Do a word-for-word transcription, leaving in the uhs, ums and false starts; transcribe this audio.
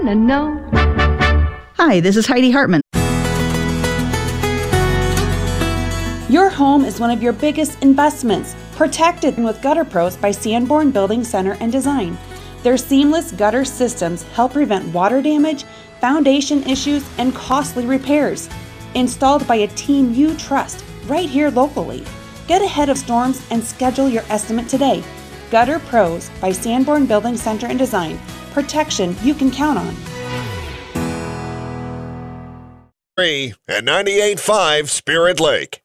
No. Hi, this is Heidi Hartman. Your home is one of your biggest investments. Protect it with Gutter Pros by Sanborn Building Center and Design. Their seamless gutter systems help prevent water damage, foundation issues, and costly repairs. Installed by a team you trust right here locally. Get ahead of storms and schedule your estimate today. Gutter Pros by Sanborn Building Center and Design. Protection you can count on. And ninety-eight point five Spirit Lake.